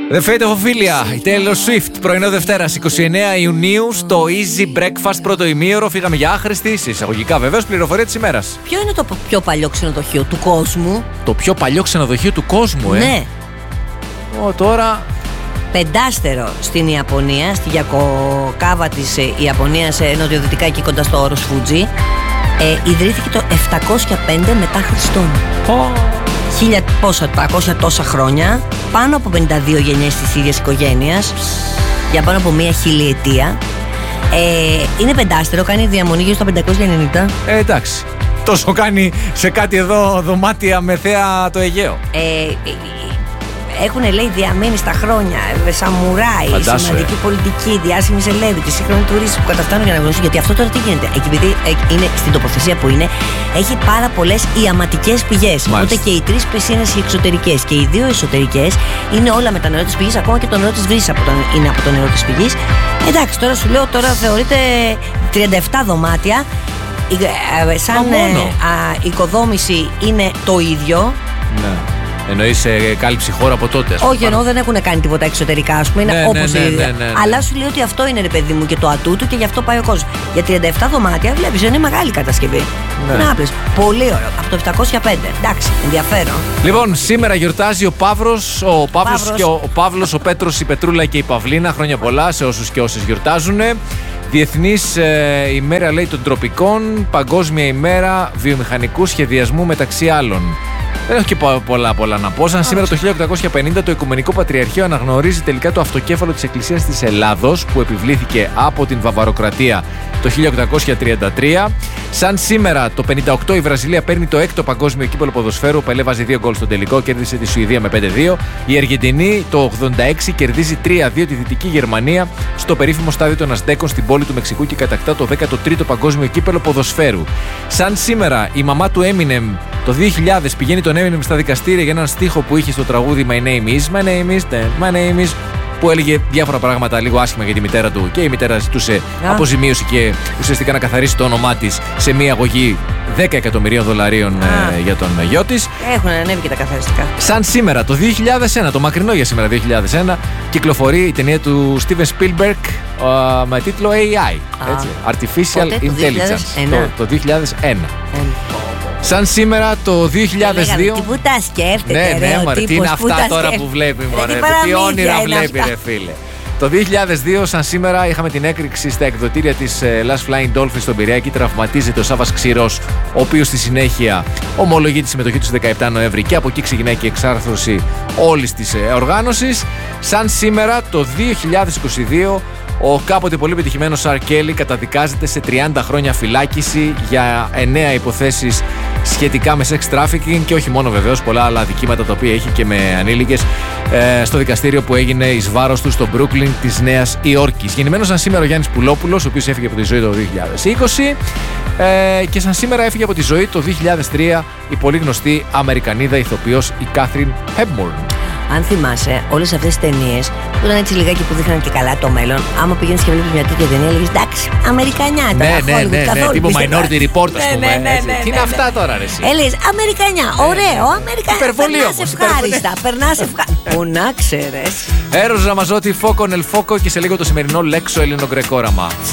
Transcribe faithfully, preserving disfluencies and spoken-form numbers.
The Fate of Ophelia, η Taylor Swift, πρωινό Δευτέρας εικοστή ενάτη Ιουνίου στο Easy Breakfast πρώτο ημίωρο. Φύγαμε για άχρηστη, εισαγωγικά βεβαίως, πληροφορία της ημέρας. Ποιο είναι το πιο παλιό ξενοδοχείο του κόσμου? Το πιο παλιό ξενοδοχείο του κόσμου, ε. Ναι. Ω, τώρα. Πεντάστερο στην Ιαπωνία, στη Γιακοκάβα της Ιαπωνίας, νοτιοδυτικά εκεί κοντά στο όρος Φούτζι. Ε, ιδρύθηκε το επτακόσια πέντε μετά Χριστόν. Oh. Χίλια πόσα, τριακόσια τόσα χρόνια, πάνω από πενήντα δύο γενιές της ίδιας οικογένειας, για πάνω από μία χιλιετία. Ε, είναι πεντάστερο, κάνει διαμονή γύρω στα πεντακόσια ενενήντα. Ε, εντάξει. Τόσο κάνει σε κάτι εδώ δωμάτια με θέα το Αιγαίο. Ε, Έχουν, λέει, διαμείνει στα χρόνια σαμουράι, Φαντάσου, σημαντική ε. πολιτική, διάσημοι σελέμπριτες, σύγχρονοι τουρίστες που καταφτάνουν για να γνωρίσουν. Γιατί αυτό τώρα τι γίνεται? Επειδή είναι στην τοποθεσία που είναι, έχει πάρα πολλές ιαματικές πηγές. Οπότε και οι τρεις πισίνες οι εξωτερικές και οι δύο εσωτερικές είναι όλα με τα νερό της πηγής. Ακόμα και το νερό της βρύσης από τον, είναι από το νερό της πηγής. Εντάξει, τώρα σου λέω, τώρα θεωρείται τριάντα επτά δωμάτια. Σαν ε, α, οικοδόμηση είναι το ίδιο. Ναι. Εννοείς ε, κάλυψη χώρο από τότε? Όχι, εννοώ δεν έχουν κάνει τίποτα εξωτερικά, ας πούμε. Είναι ναι, όπως ναι, ναι, η... ναι, ναι, ναι. Αλλά σου λέει ότι αυτό είναι, ρε παιδί μου, και το ατού του και γι' αυτό πάει ο κόσμος. Για τριάντα επτά δωμάτια βλέπεις, είναι μεγάλη κατασκευή. Ναι. Να πλες. Πολύ ωραίο. Από το επτακόσια πέντε. Εντάξει, ενδιαφέρον. Λοιπόν, σήμερα γιορτάζει ο Παύρος, ο Παύρος Παύρος. και ο, ο Παύλος, ο Πέτρος, η Πετρούλα και η Παυλίνα. Χρόνια πολλά σε όσους και όσες γιορτάζουν. Διεθνής ε, ημέρα, λέει, των τροπικών. Παγκόσμια ημέρα βιομηχανικού σχεδιασμού, μεταξύ άλλων. Δεν έχω και πολλά πολλά να πω. Σαν σήμερα το χίλια οκτακόσια πενήντα το Οικουμενικό Πατριαρχείο αναγνωρίζει τελικά το αυτοκέφαλο της Εκκλησίας της Ελλάδος, που επιβλήθηκε από την Βαβαροκρατία το χίλια οκτακόσια τριάντα τρία. Σαν σήμερα το πενήντα οκτώ η Βραζιλία παίρνει το έκτο παγκόσμιο κύπελλο ποδοσφαίρου. Ο Πελέ βάζει δύο γκολ στο τελικό, κέρδισε τη Σουηδία με πέντε δύο. Η Αργεντινή το ογδόντα έξι κερδίζει τρία δύο τη Δυτική Γερμανία στο περίφημο στάδιο των Αζτέκων στην πόλη του Μεξικού και κατακτά το δέκατο τρίτο παγκόσμιο κύπελλο ποδοσφαίρου. Σαν σήμερα η μαμά του Eminem το δύο χιλιάδες πηγαίνει τον Eminem στα δικαστήρια για έναν στίχο που είχε στο τραγούδι My name is, my name is, my name is, που έλεγε διάφορα πράγματα λίγο άσχημα για τη μητέρα του και η μητέρα ζητούσε yeah. αποζημίωση και ουσιαστικά να καθαρίσει το όνομά της σε μια αγωγή δέκα εκατομμυρίων δολαρίων yeah. ε, για τον γιο της. Έχουν ανέβει και τα καθαριστικά. Σαν σήμερα το δύο χιλιάδες ένα, το μακρινό για σήμερα δύο χιλιάδες ένα, κυκλοφορεί η ταινία του Steven Spielberg uh, με τίτλο έι άι, ah. έτσι, Artificial Πότε, Intelligence, το δύο χιλιάδες ένα. Το, το δύο χιλιάδες ένα. Mm. Σαν σήμερα το δύο χιλιάδες δύο. Τι που τα σκέφτεται, ναι, ρε, ναι, μωρέ, τι είναι αυτά τώρα σκέφτεται. που βλέπει, μωρέ, τι, τι όνειρα βλέπει, αυτά. ρε φίλε. Το δύο χιλιάδες δύο, σαν σήμερα, είχαμε την έκρηξη στα εκδοτήρια της Last Flying Dolphin στον Πειραιά. Εκεί τραυματίζεται ο Σάββας Ξηρός, ο οποίος στη συνέχεια ομολογεί τη συμμετοχή του στις δεκαεπτά Νοέμβρη και από εκεί ξεκινάει και η εξάρθρωση όλης της οργάνωσης. Σαν σήμερα, το δύο χιλιάδες είκοσι δύο, ο κάποτε πολύ πετυχημένος Αρ Κέλι καταδικάζεται σε τριάντα χρόνια φυλάκιση για εννέα υποθέσεις σχετικά με sex trafficking και όχι μόνο, βεβαίως, πολλά άλλα αδικήματα τα οποία έχει και με ανήλικες ε, στο δικαστήριο που έγινε εις βάρος του στο Brooklyn της Νέας Υόρκης. Γεννημένος σαν σήμερα ο Γιάννης Πουλόπουλος, ο οποίος έφυγε από τη ζωή το δύο χιλιάδες είκοσι, ε, και σαν σήμερα έφυγε από τη ζωή το δύο χιλιάδες τρία η πολύ γνωστή Αμερικανίδα ηθοποιός η Κάθριν Χέμπορν. Αν θυμάσαι, όλες αυτές τις ταινίες που ήταν έτσι λιγάκι που δείχναν και καλά το μέλλον, άμα πήγαινες και βλέπεις μια τέτοια ταινία, λέγεις εντάξει, Αμερικανιά τώρα. Ναι, ναι, ναι, ναι, τύπου Minority Report, ας πούμε. Τι είναι αυτά τώρα, ρε εσύ? Έλεγες Αμερικανιά, ωραίο, Αμερικανιά. Περνάς ευχάριστα, περνάς ευχάριστα. Που να ξέρεις. Έρος Ραμαζότη, Φόκο, Νελφόκο και σε λίγο το σημερινό Λέξο Ελληνογκρεκόραμα.